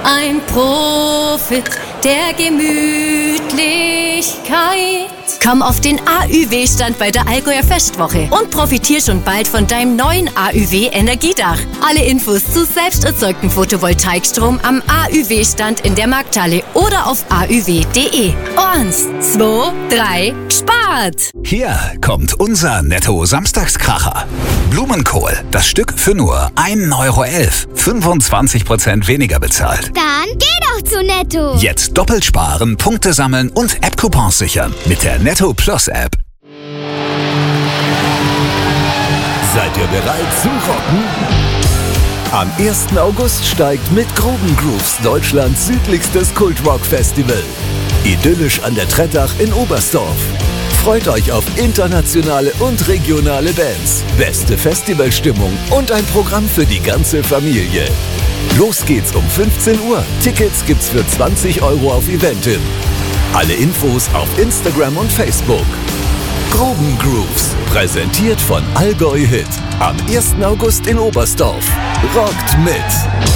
Ein Prophet der Gemütlichkeit. Komm auf den AÜW-Stand bei der Allgäuer Festwoche und profitier schon bald von deinem neuen AÜW-Energiedach. Alle Infos zu selbst erzeugtem Photovoltaikstrom am AÜW-Stand in der Markthalle oder auf auw.de. 1, 2, 3, gespart! Hier kommt unser Netto-Samstagskracher. Blumenkohl, das Stück für nur 1,11 €. 25% weniger bezahlt. Dann geh doch zu Netto. Jetzt doppelt sparen, Punkte sammeln und App-Coupons sichern mit der Netto Plus App. Seid ihr bereit zu rocken? Am 1. August steigt mit Groben Grooves Deutschlands südlichstes Kultrock-Festival. Idyllisch an der Trettach in Oberstdorf. Freut euch auf internationale und regionale Bands, beste Festivalstimmung und ein Programm für die ganze Familie. Los geht's um 15 Uhr. Tickets gibt's für 20 € auf Eventim. Alle Infos auf Instagram und Facebook. Groben Grooves, präsentiert von Allgäu Hit. Am 1. August in Oberstdorf. Rockt mit!